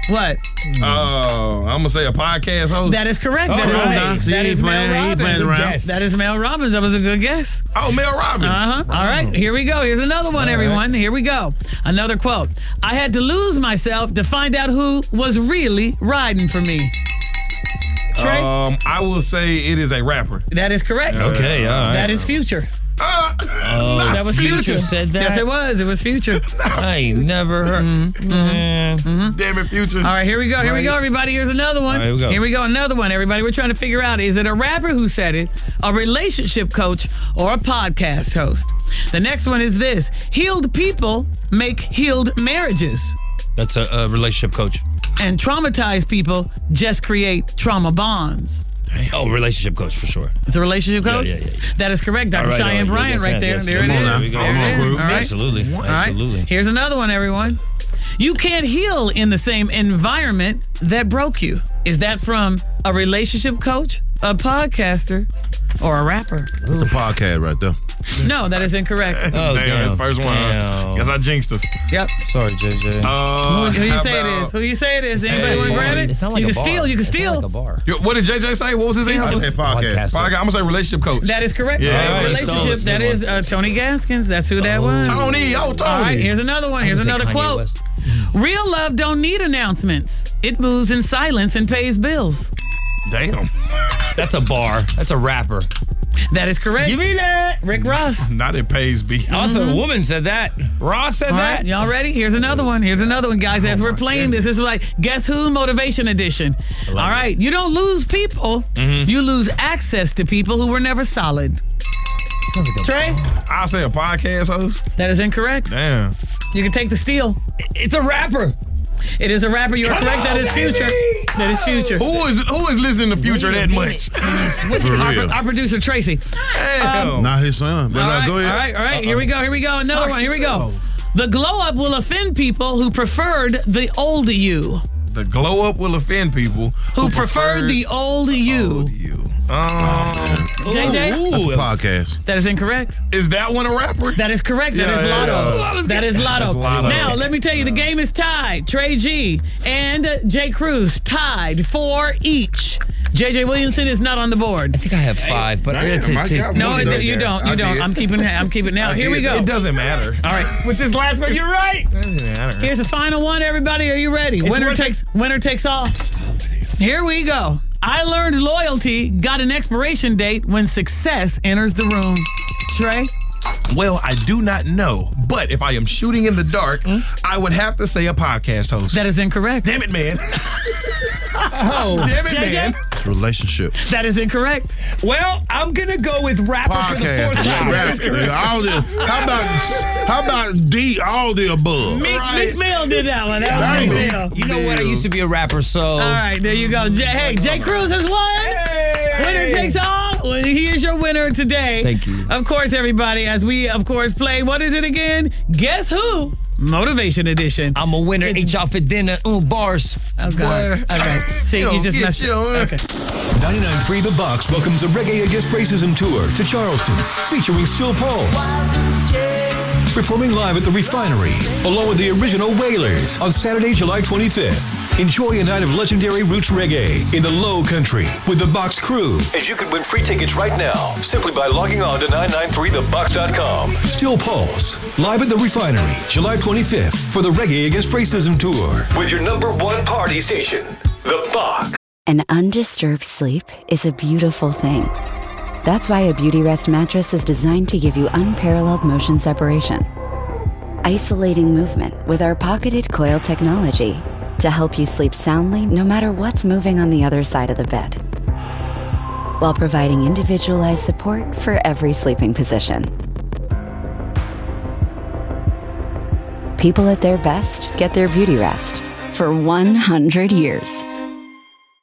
What? I'm gonna say a podcast host. That is correct. Oh, That is right. That is Mel Robbins. That is Mel Robbins. That was a good guess. Oh, Mel Robbins. All right, here we go. Here's another one, everyone. Here we go. Another quote. I had to lose myself to find out who was really riding for me. Trey? I will say it is a rapper. That is correct. Okay, all right. That is Future. That was Future. Said that? Yes, it was. It was Future. I ain't never heard. Damn it, Future. All right, here we go. Here we go, everybody. Here's another one. All right, here we go. Here we go. Another one, everybody. We're trying to figure out, is it a rapper who said it, a relationship coach, or a podcast host? The next one is this. Healed people make healed marriages. That's a relationship coach. And traumatized people just create trauma bonds. Oh, relationship coach for sure. It's a relationship coach? Yeah. That is correct. Dr. All right, Cheyenne all right. Bryant Yes, right ma'am. there. Yes, There it come on is. now. There we go. There it is. All right. Absolutely. All right. Absolutely. Here's another one, everyone. You can't heal in the same environment that broke you. Is that from a relationship coach, a podcaster, or a rapper? That's a podcast right there. No, that is incorrect. Oh, Damn, that's first one. Damn. Guess I jinxed us. Yep. Sorry, JJ. Who you say it is? Who you say it is? Anybody want to grab it? It sounds like you a can bar. steal. You can It sounds steal. like a bar. What did JJ say? What was his I answer? said podcast. I'm gonna say relationship coach. That is correct. Yeah, Same all right, relationship. so That it's a is Tony Gaskins. That's who that was. Tony. All right, here's another one. Here's I was gonna another say Kanye quote. West. Real love don't need announcements. It moves in silence and pays bills. Damn. That's a bar. That's a rapper. That is correct. Give me that. Rick Ross. Not it pays B. Also, a woman said that. Ross said All that. right, y'all ready? Here's another one. Here's another one, guys. As we're playing this is like Guess Who Motivation Edition. All right, you don't lose people. You lose access to people who were never solid. Sounds like a Trey? I'll say a podcast host. That is incorrect. Damn. You can take the steal. It's a rapper. It is a rapper. You are correct. That is Future. That is Future. Who is listening to Future that much? For real. Our producer, Tracy. Damn. Not his son. But All right, go ahead. all right. Here we go. Another one. Here we go. The glow up will offend people who preferred the old you. The glow up will offend people Who preferred the old you. old you. JJ? That's a podcast. That is incorrect. Is that one a rapper? That is correct. That Yeah, is yeah, Lotto. yeah. That is Lotto. That's Lotto. Now, let me tell you, the game is tied. Trey G and Jay Cruz tied for each. JJ Williamson is not on the board. I think I have 5, but Damn, it's I got No, one though. you don't. You I don't. did. I'm keeping now. Here we go. It doesn't matter. All right. With this last one, you're right. Doesn't matter. Here's the final one, everybody. Are you ready? Winner takes all. Here we go. I learned loyalty got an expiration date when success enters the room. Trey? Well, I do not know, but if I am shooting in the dark, I would have to say a podcast host. That is incorrect. Damn it, man. Oh, Damn it, JJ? man. It's relationship. That is incorrect. Well, I'm gonna go with rapper for the Podcast. 4th time. Yeah, all the, how about D, all the above? Meek Mill did that one. That was Damn. Meek Mill. You know what? I used to be a rapper, so. All right, there you go. Jay Cruz has won. Winner takes all. Well, he is your winner today. Thank you. Of course, everybody, as we, of course, play, what is it again? Guess Who? Motivation Edition. I'm a winner. Eat y'all for dinner. Bars. Oh, God. Okay. See, you just messed it. Okay. 99.3 The Box welcomes a Reggae Against Racism tour to Charleston, featuring Still Pulse. Performing live at the Refinery, along with the original Wailers, on Saturday, July 25th. Enjoy a night of legendary roots reggae in the Low Country with the Box crew. As you can win free tickets right now, simply by logging on to 993thebox.com. Still Pulse, live at the Refinery, July 25th for the Reggae Against Racism tour. With your #1 party station, The Box. An undisturbed sleep is a beautiful thing. That's why a Beauty Rest mattress is designed to give you unparalleled motion separation. Isolating movement with our pocketed coil technology to help you sleep soundly no matter what's moving on the other side of the bed, while providing individualized support for every sleeping position. People at their best get their Beauty Rest for 100 years.